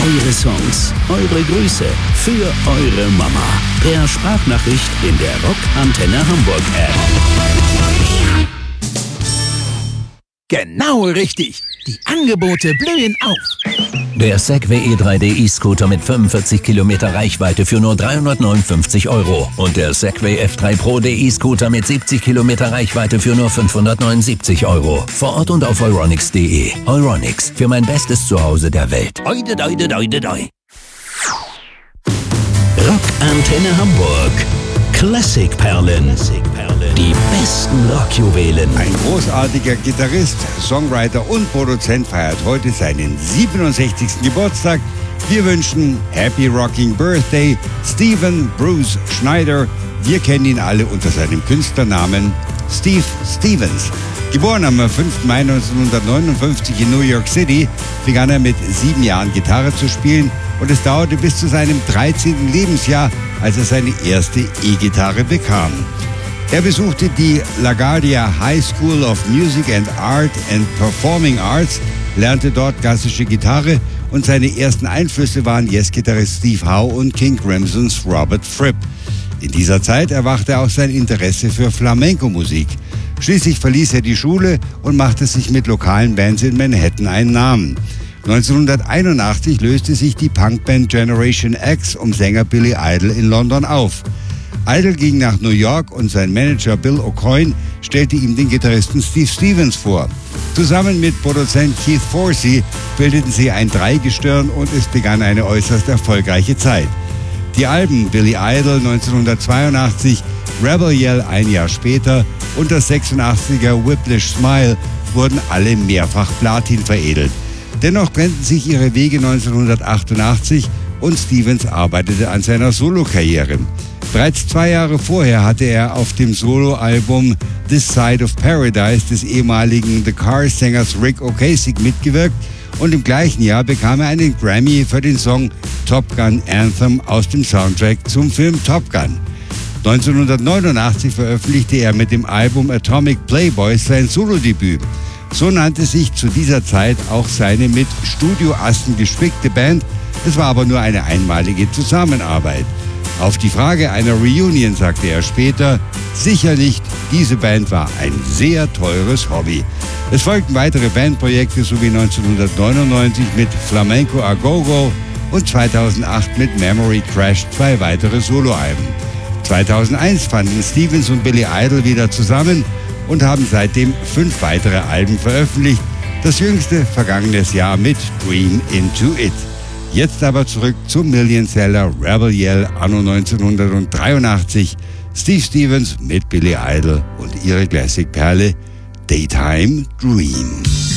Eure Songs, eure Grüße für eure Mama. Per Sprachnachricht in der Rock-Antenne Hamburg App. Genau richtig. Die Angebote blühen auf. Der Segway E3D E-Scooter mit 45 Kilometer Reichweite für nur 359 € und der Segway F3 Pro E-Scooter mit 70 Kilometer Reichweite für nur 579 €. Vor Ort und auf euronics.de. Euronics, für mein bestes Zuhause der Welt. Oide, doide, doide, doi. Rock-Antenne Hamburg. Classic-Perlen. Die besten Rockjuwelen. Ein großartiger Gitarrist, Songwriter und Produzent feiert heute seinen 67. Geburtstag. Wir wünschen Happy Rocking Birthday Steven Bruce Schneider. Wir kennen ihn alle unter seinem Künstlernamen Steve Stevens. Geboren am 5. Mai 1959 in New York City, begann er mit 7 Jahren Gitarre zu spielen und es dauerte bis zu seinem 13. Lebensjahr, als er seine erste E-Gitarre bekam. Er besuchte die LaGuardia High School of Music and Art and Performing Arts, lernte dort klassische Gitarre und seine ersten Einflüsse waren Yes-Gitarrist Steve Howe und King Crimsons Robert Fripp. In dieser Zeit erwachte auch sein Interesse für Flamenco-Musik. Schließlich verließ er die Schule und machte sich mit lokalen Bands in Manhattan einen Namen. 1981 löste sich die Punkband Generation X um Sänger Billy Idol in London auf. Idol ging nach New York und sein Manager Bill Aucoin stellte ihm den Gitarristen Steve Stevens vor. Zusammen mit Produzent Keith Forsey bildeten sie ein Dreigestirn und es begann eine äußerst erfolgreiche Zeit. Die Alben Billy Idol 1982, Rebel Yell ein Jahr später und das 86er Whiplash Smile wurden alle mehrfach Platin veredelt. Dennoch trennten sich ihre Wege 1988 und Stevens arbeitete an seiner Solokarriere. Bereits 2 Jahre vorher hatte er auf dem Soloalbum This Side of Paradise des ehemaligen The Cars-Sängers Rick Ocasek mitgewirkt und im gleichen Jahr bekam er einen Grammy für den Song Top Gun Anthem aus dem Soundtrack zum Film Top Gun. 1989 veröffentlichte er mit dem Album Atomic Playboys sein Solodebüt. So nannte sich zu dieser Zeit auch seine mit Studioassen gespickte Band. Es war aber nur eine einmalige Zusammenarbeit. Auf die Frage einer Reunion sagte er später, sicher nicht, diese Band war ein sehr teures Hobby. Es folgten weitere Bandprojekte sowie 1999 mit Flamenco a Go-Go und 2008 mit Memory Crash 2 weitere Soloalben. 2001 fanden Stevens und Billy Idol wieder zusammen und haben seitdem 5 weitere Alben veröffentlicht, das jüngste vergangenes Jahr mit Dream Into It. Jetzt aber zurück zum Millionseller Rebel Yell anno 1983, Steve Stevens mit Billy Idol und ihre Classic-Perle Daytime Dream.